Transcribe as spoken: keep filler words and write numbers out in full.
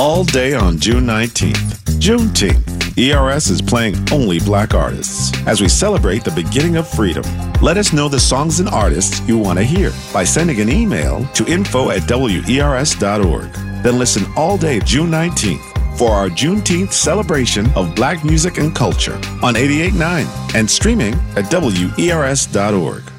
all day on June nineteenth. Juneteenth. E R S is playing only black artists as we celebrate the beginning of freedom. Let us know the songs and artists you want to hear by sending an email to info at W E R S dot org. Then listen all day June nineteenth for our Juneteenth celebration of black music and culture on eighty-eight point nine and streaming at W E R S dot org.